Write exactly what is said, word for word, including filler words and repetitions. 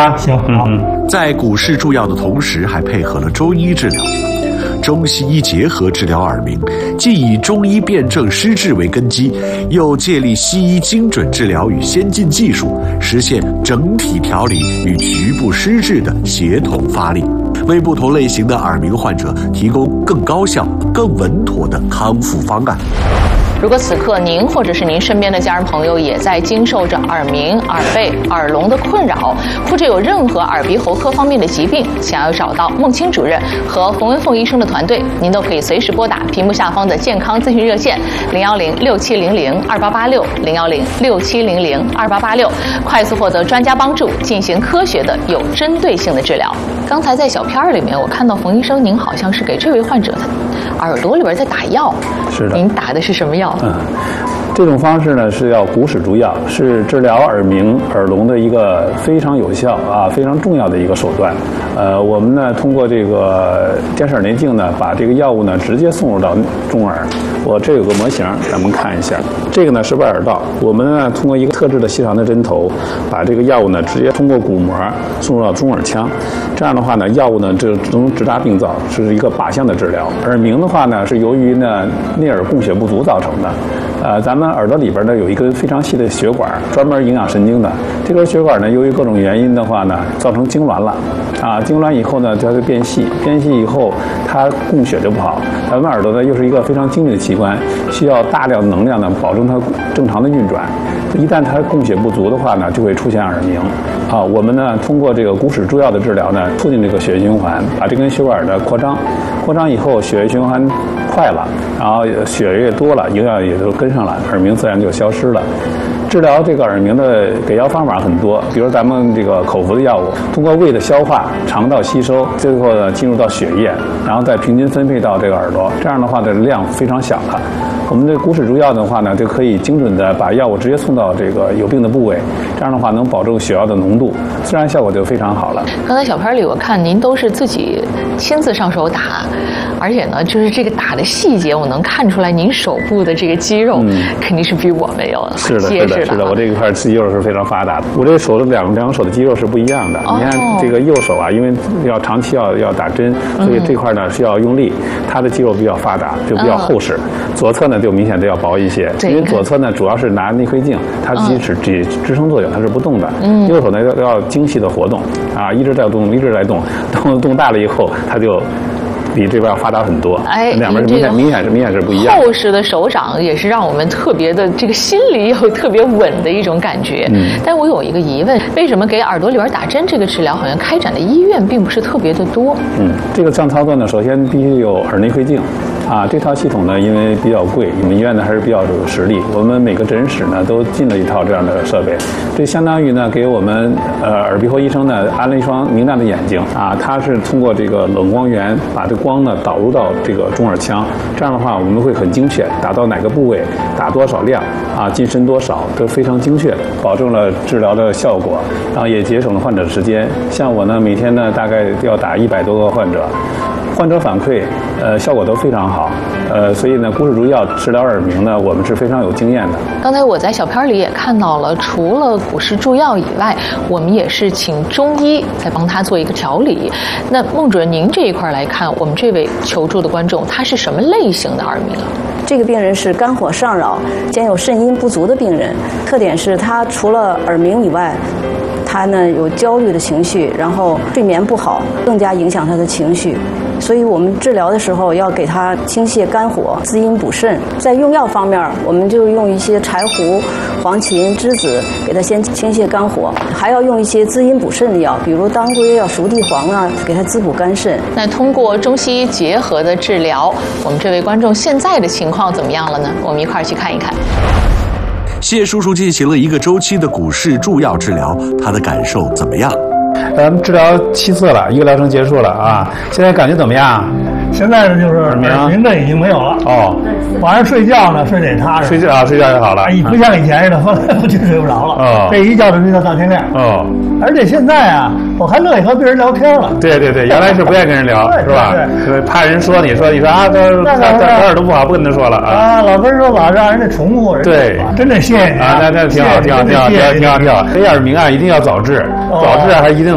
吧？ 行，好。 嗯， 在股市助药的同时，还配合了中医治疗。中西医结合治疗耳鸣，既以中医辨证施治为根基，又借力西医精准治疗与先进技术，实现整体调理与局部施治的协同发力，为不同类型的耳鸣患者提供更高效、更稳妥的康复方案。 如果此刻您或者是您身边的家人朋友也在经受着耳鸣、耳背、耳聋的困扰，或者有任何耳鼻喉科方面的疾病，想要找到孟青主任和冯文凤医生的团队，您都可以随时拨打屏幕下方的健康咨询热线零幺零六七零零二八八六零幺零六七零零二八八六，快速获得专家帮助，进行科学的有针对性的治疗。刚才在小片儿里面，我看到冯医生您好像是给这位患者他耳朵里边在打药， 是的， 您打的是什么药？ 嗯，这种方式呢是要股室助药，是治疗耳鸣、耳聋的一个非常有效啊、非常重要的一个手段。呃，我们呢通过这个电视耳内镜呢，把这个药物呢直接送入到中耳。我这有个模型，咱们看一下。这个呢是外耳道，我们呢通过一个特制的细长的针头，把这个药物呢直接通过鼓膜送入到中耳腔。这样的话呢，药物呢这能直达病灶，是一个靶向的治疗。耳鸣的话呢，是由于呢内耳供血不足造成的。呃，咱们耳朵里边呢有一根非常细的血管，专门营养神经的。这根血管呢，由于各种原因的话呢，造成痉挛了。啊，痉挛以后呢，它就变细，变细以后它供血就不好。咱们耳朵呢又是一个非常精密的器官，需要大量能量呢保证它正常的运转。一旦它供血不足的话呢，就会出现耳鸣。啊，我们呢通过这个股室助药的治疗呢，促进这个血液循环，把这根血管的扩张，扩张以后血液循环快了，然后血液多了，营养也就跟上了，耳鸣自然就消失了。治疗这个耳鸣的给药方法很多，比如咱们这个口服的药物，通过胃的消化、肠道吸收，最后呢进入到血液，然后再平均分配到这个耳朵，这样的话的量非常小了。我们的股室助药的话呢，就可以精准的把药物直接送到这个有病的部位，这样的话能保证血药的浓度，自然效果就非常好了。 刚才小片里我看您都是自己亲自上手打，而且呢，就是这个打的细节，我能看出来您手部的这个肌肉、嗯、肯定是比我们有是的，是的，是的，我这一块肌肉是非常发达的。我这个手的两两手的肌肉是不一样的。哦、你看这个右手啊，因为要长期要要打针，所以这块呢是要用力，它的肌肉比较发达，就比较厚实。嗯、左侧呢就明显的要薄一些，因为左侧呢主要是拿内窥镜，它支持支支撑作用，它是不动的。嗯、右手呢要要精细的活动啊，一直在动，一直在动，动动大了以后，它就比这边要发达很多。哎，两边明显明显是明显是不一样。 厚实的手掌也是让我们特别的这个心里有特别稳的一种感觉。嗯，但我有一个疑问，为什么给耳朵里边打针这个治疗好像开展的医院并不是特别的多？ 嗯，这个项操作呢，首先必须有耳内窥镜。啊，这套系统呢，因为比较贵，我们医院呢还是比较有实力。我们每个诊室呢都进了一套这样的设备，这相当于呢给我们呃耳鼻喉医生呢安了一双明亮的眼睛啊。它是通过这个冷光源把这光呢导入到这个中耳腔，这样的话我们会很精确，打到哪个部位，打多少量啊，进深多少都非常精确，保证了治疗的效果，然后也节省了患者的时间。像我呢，每天呢大概要打一百多个患者。患者反馈，呃，效果都非常好，呃，所以呢，股室助药治疗耳鸣呢，我们是非常有经验的。 刚才我在小片里也看到了，除了股室助药以外，我们也是请中医在帮他做一个调理。那孟主任，您这一块来看，我们这位求助的观众，他是什么类型的耳鸣啊？ 这个病人是肝火上扰兼有肾阴不足的病人，特点是他除了耳鸣以外，他呢有焦虑的情绪，然后睡眠不好，更加影响他的情绪。所以我们治疗的时候要给他清泻肝火、滋阴补肾。在用药方面，我们就用一些柴胡、黄芩、栀子，给他先清泻肝火，还要用一些滋阴补肾的药，比如当归啊、熟地黄啊，给他滋补肝肾。 那通过中西医结合的治疗，我们这位观众现在的情况怎么样了呢？我们一块儿去看一看。 谢叔叔进行了一个周期的股室助药治疗，他的感受怎么样？ 咱们治疗七次了，一个疗程结束了啊，现在感觉怎么样？ 现在呢，就是耳鸣的已经没有了。哦，晚上睡觉呢睡得也踏实， 睡觉啊睡觉就好了， 不像以前似的翻来覆去睡不着了。哦，这一觉就睡到大天亮。哦，而且现在啊，我还乐意和别人聊天了。 对对对，原来是不愿意跟人聊，是吧？对，怕人说你说你说啊，这这这耳朵不好，不跟他说了啊。 啊，老跟人说老让人家重复人。 对， 真的谢谢你啊，那那挺好，挺好，挺好，挺好，挺好，挺好。这耳鸣啊，一定要早治，早治还一定。